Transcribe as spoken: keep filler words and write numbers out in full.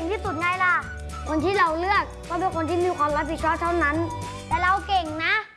ที่สุดไงล่ะคนที่เราเลือกก็เป็นคนที่มีความรับผิดชอบเท่านั้นแต่เราเก่งนะ